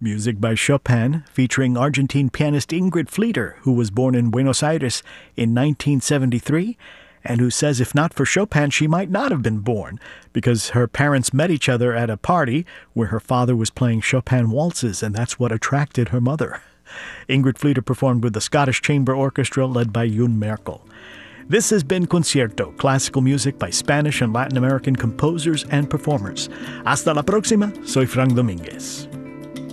Music by Chopin, featuring Argentine pianist Ingrid Fleeter, who was born in Buenos Aires in 1973, and who says if not for Chopin, she might not have been born, because her parents met each other at a party where her father was playing Chopin waltzes, and that's what attracted her mother. Ingrid Fleeter performed with the Scottish Chamber Orchestra led by Jun Merkel. This has been Concierto, classical music by Spanish and Latin American composers and performers. Hasta la próxima, soy Frank Domínguez.